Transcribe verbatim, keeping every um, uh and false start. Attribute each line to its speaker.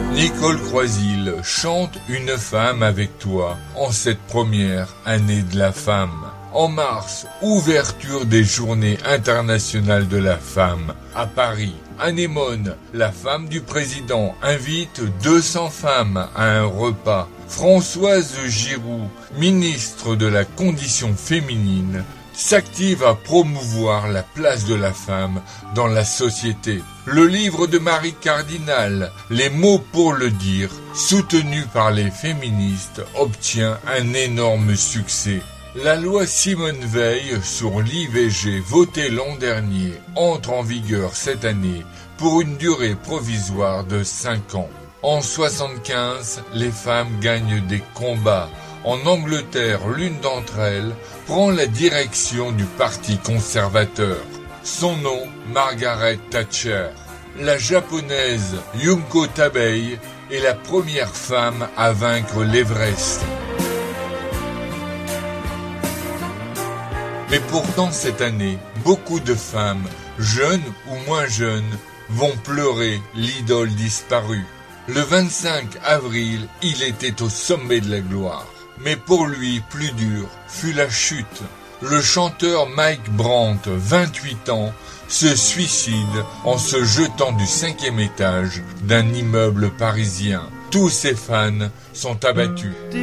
Speaker 1: Nicole Croisil chante Une femme avec toi en cette première année de la femme. En mars, ouverture des Journées internationales de la femme à Paris. Anémone, la femme du président, invite deux cents femmes à un repas. Françoise Giroud, ministre de la condition féminine, s'active à promouvoir la place de la femme dans la société. Le livre de Marie Cardinal, Les mots pour le dire, soutenu par les féministes, obtient un énorme succès. La loi Simone Veil sur l'I V G votée l'an dernier entre en vigueur cette année pour une durée provisoire de cinq ans. En soixante-quinze, les femmes gagnent des combats. En Angleterre, l'une d'entre elles prend la direction du Parti conservateur. Son nom, Margaret Thatcher. La japonaise Junko Tabei est la première femme à vaincre l'Everest. Mais pourtant cette année, beaucoup de femmes, jeunes ou moins jeunes, vont pleurer l'idole disparue. Le vingt-cinq avril, il était au sommet de la gloire. Mais pour lui, plus dur fut la chute. Le chanteur Mike Brandt, vingt-huit ans, se suicide en se jetant du cinquième étage d'un immeuble parisien. Tous ses fans sont abattus.